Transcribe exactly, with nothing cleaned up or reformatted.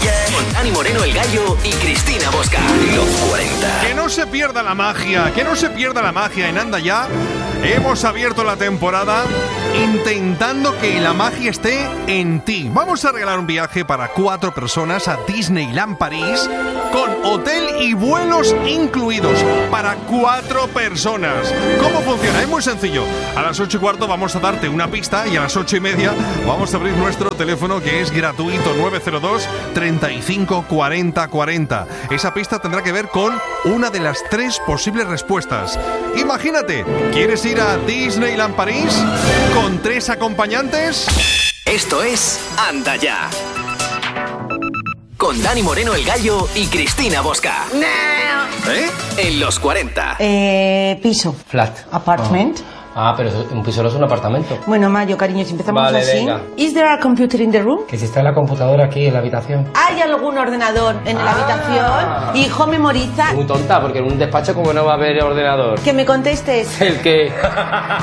Con Dani Moreno, el Gallo, y Cristina Bosca. Los cuarenta. Que no se pierda la magia, que no se pierda la magia en Anda Ya. Hemos abierto la temporada intentando que la magia esté en ti. Vamos a regalar un viaje para cuatro personas a Disneyland París con hotel y vuelos incluidos para cuatro personas. ¿Cómo funciona? Es muy sencillo. A las ocho y cuarto vamos a darte una pista y a las ocho y media vamos a abrir nuestro teléfono, que es gratuito, nueve cero dos, treinta y cinco, cuarenta, cuarenta. Esa pista tendrá que ver con una de las tres posibles respuestas. Imagínate, ¿quieres ir a Disneyland París con tres acompañantes? Esto es Anda Ya. Con Dani Moreno, el Gallo, y Cristina Bosca. ¿Eh? En los cuarenta. Eh, piso. Flat. Apartment. Ah, ah, pero un piso no es un apartamento. Bueno, Mayo, cariño, si empezamos Vale, así. venga. Is there a computer in the room? Que si está la computadora aquí en la habitación. ¿Hay algún ordenador en la Ah. habitación? Hijo, memoriza. Muy tonta, porque en un despacho como no va a haber ordenador. Que me contestes. El que...